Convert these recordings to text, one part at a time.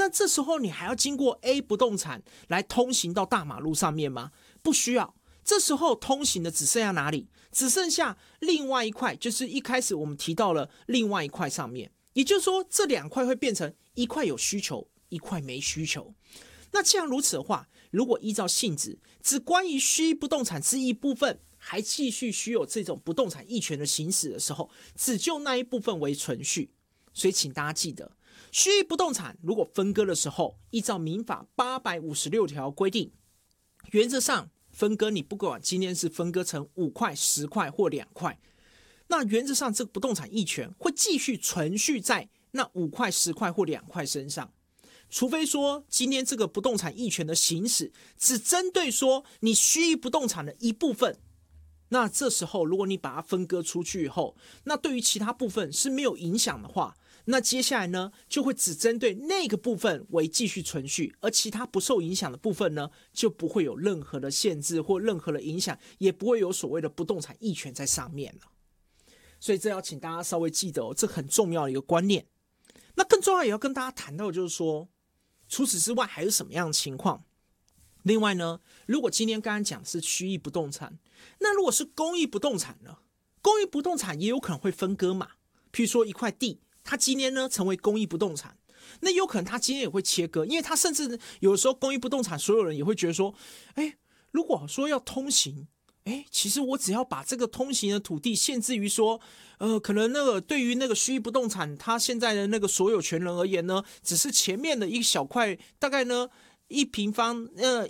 那这时候你还要经过 A 不动产来通行到大马路上面吗？不需要。这时候通行的只剩下哪里？只剩下另外一块，就是一开始我们提到了另外一块上面。也就是说，这两块会变成一块有需求，一块没需求。那既然如此的话，如果依照性质，只关于虚役不动产之一部分还继续需有这种不动产役权的行使的时候，只就那一部分为存续。所以请大家记得，虚役不动产如果分割的时候，依照民法856条规定，原则上分割你不管今天是分割成5块、10块或2块，那原则上这个不动产役权会继续存续在那5块、10块或2块身上。除非说今天这个不动产役权的行使只针对说你虚役不动产的一部分，那这时候如果你把它分割出去以后，那对于其他部分是没有影响的话，那接下来呢就会只针对那个部分为继续存续，而其他不受影响的部分呢就不会有任何的限制或任何的影响，也不会有所谓的不动产役权在上面了。所以这要请大家稍微记得这很重要的一个观念。那更重要也要跟大家谈到的就是说，除此之外还有什么样的情况？另外呢，如果今天刚刚讲的是虚役不动产，那如果是公益不动产呢？公益不动产也有可能会分割嘛。譬如说一块地，它今天呢成为公益不动产，那有可能它今天也会切割，因为它甚至有的时候公益不动产所有人也会觉得说，如果说要通行，其实我只要把这个通行的土地限制于说，可能那个对于那个虚役不动产，它现在的那个所有权人而言呢，只是前面的一小块，大概呢一平方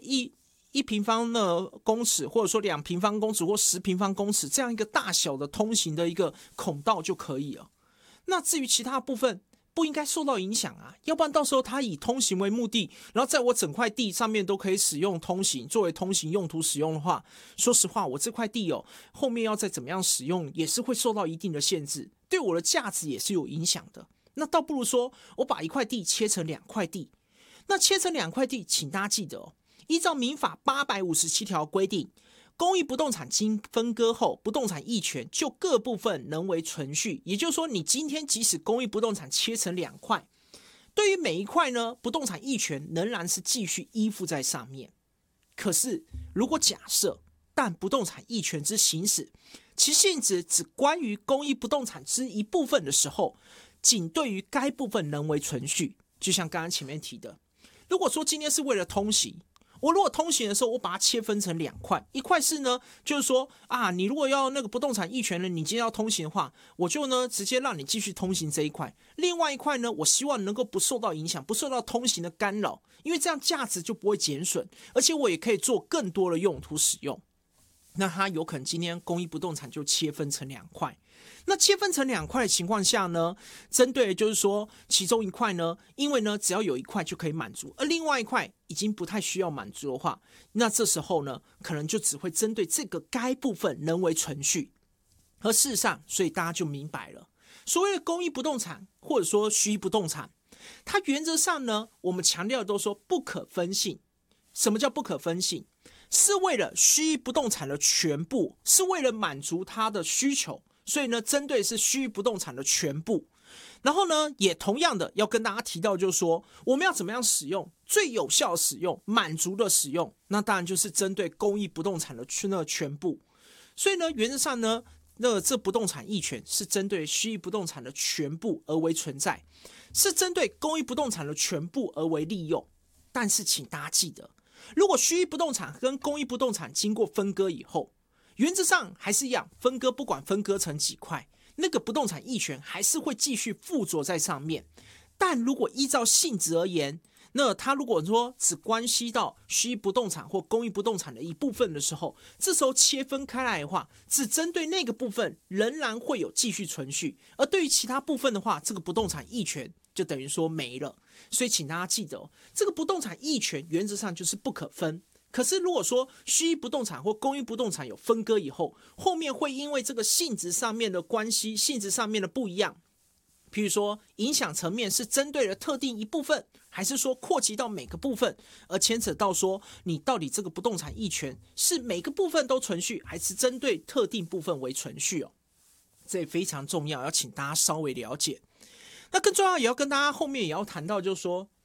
的公尺，或者说2平方公尺或10平方公尺这样一个大小的通行的一个孔道就可以了。那至于其他部分，不应该受到影响啊，要不然到时候他以通行为目的，然后在我整块地上面都可以使用通行作为通行用途使用的话，说实话，我这块地后面要再怎么样使用也是会受到一定的限制，对我的价值也是有影响的。那倒不如说我把一块地切成2块地，那切成2块地，请大家记得依照民法857条规定，公益不动产经分割后，不动产役权就各部分能为存续。也就是说，你今天即使公益不动产切成2块，对于每一块呢，不动产役权仍然是继续依附在上面。可是，如果假设但不动产役权之行使，其性质只关于公益不动产之一部分的时候，仅对于该部分能为存续。就像刚刚前面提的，如果说今天是为了通行，我如果通行的时候，我把它切分成2块，一块是呢，就是说你如果要那个不动产役权呢，你今天要通行的话，我就呢直接让你继续通行这一块。另外一块呢，我希望能够不受到影响，不受到通行的干扰，因为这样价值就不会减损，而且我也可以做更多的用途使用。那它有可能今天公益不动产就切分成2块。那切分成2块的情况下呢，针对的就是说其中一块呢，因为呢只要有一块就可以满足，而另外一块已经不太需要满足的话，那这时候呢可能就只会针对这个该部分能为存续。而事实上，所以大家就明白了，所谓的公益不动产或者说虚役不动产，它原则上呢，我们强调的都说不可分性。什么叫不可分性？是为了虚役不动产的全部，是为了满足它的需求，所以呢，针对是虚役不动产的全部。然后呢，也同样的要跟大家提到，就是说我们要怎么样使用最有效的使用、满足的使用，那当然就是针对公益不动产的全部。所以呢，原则上呢，这不动产役权是针对虚役不动产的全部而为存在，是针对公益不动产的全部而为利用。但是请大家记得，如果虚役不动产跟公益不动产经过分割以后，原则上还是一样，分割不管分割成几块，那个不动产役权还是会继续附着在上面。但如果依照性质而言，那它如果说只关系到虚役不动产或公益不动产的一部分的时候，这时候切分开来的话，只针对那个部分仍然会有继续存续，而对于其他部分的话，这个不动产役权就等于说没了。所以请大家记得这个不动产役权原则上就是不可分。可是如果说虚役不动产或公益不动产有分割以后，后面会因为这个性质上面的关系，性质上面的不一样，譬如说影响层面是针对了特定一部分，还是说扩及到每个部分，而牵扯到说你到底这个不动产役权是每个部分都存续，还是针对特定部分为存续这也非常重要，要请大家稍微了解。那更重要也要跟大家后面也要谈到，就是说